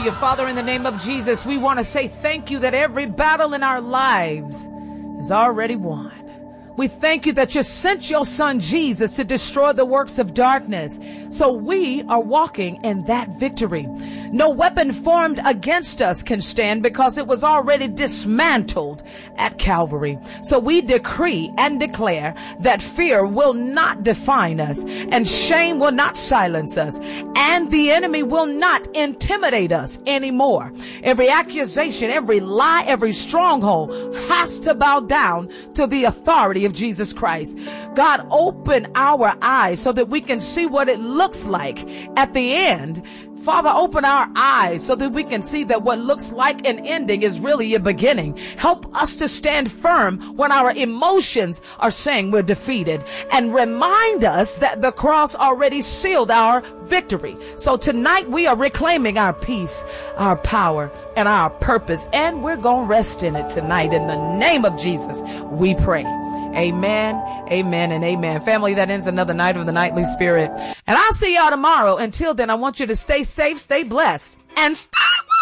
you. Father, in the name of Jesus, we want to say thank you that every battle in our lives is already won. We thank you that you sent your son Jesus to destroy the works of darkness. So we are walking in that victory. No weapon formed against us can stand because it was already dismantled at Calvary. So we decree and declare that fear will not define us and shame will not silence us and the enemy will not intimidate us anymore. Every accusation, every lie, every stronghold has to bow down to the authority of Jesus Christ. God, open our eyes so that we can see what it looks like at the end. Father, open our eyes so that we can see that what looks like an ending is really a beginning. Help us to stand firm when our emotions are saying we're defeated, and remind us that the cross already sealed our victory. So tonight we are reclaiming our peace, our power, and our purpose, and we're going to rest in it tonight. In the name of Jesus, we pray. Amen, amen, and amen. Family, that ends another night of the Nightly Spirit. And I'll see y'all tomorrow. Until then, I want you to stay safe, stay blessed, and stay